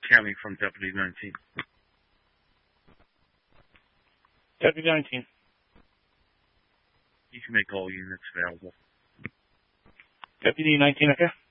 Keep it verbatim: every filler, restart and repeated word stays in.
County from Deputy nineteen. Deputy nineteen. You can make all units available. Deputy nineteen, okay?